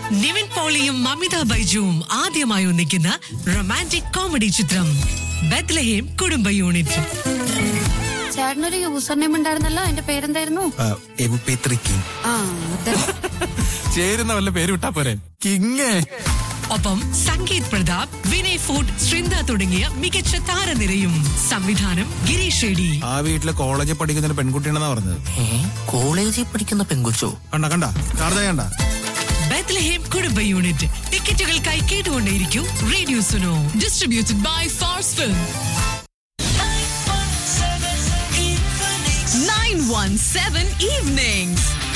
നിവിൻ പോളിയും മമിത ബൈജുവും ആദ്യമായി ഒന്നിക്കുന്ന romantic comedy ചിത്രം ബത്ലഹേം കുടുംബ യൂണിറ്റ്. ചേട്ടനൊരു യൂസർ നെയിം ഉണ്ടായിരുന്നല്ലോ, അതിന്റെ പേരെന്തായിരുന്നു? ചേരുന്ന വല്ല പേര് വിട്ടാ പോരെ, കിങ്. ഒപ്പം സംഗീത് പ്രതാപ്, വിനയ് ഫോർട്ട്, ശൃന്ദ തുടങ്ങിയ മികച്ച താരനിരയും. സംവിധാനം ഗിരീഷ് ഷെഡി. ആ വീട്ടിലെ കോളേജിൽ പഠിക്കുന്ന പെൺകുട്ടിയാണെന്നാ പറഞ്ഞത്. കോളേജിൽ പഠിക്കുന്ന പെൺകുച്ചോ? കണ്ട കണ്ട ബത്ലഹേം കുടുംബ യൂണിറ്റ്. ടിക്കറ്റുകൾക്കായി കേട്ടുകൊണ്ടേയിരിക്കൂ radio Suno. Distributed by fast film. 917 Evenings.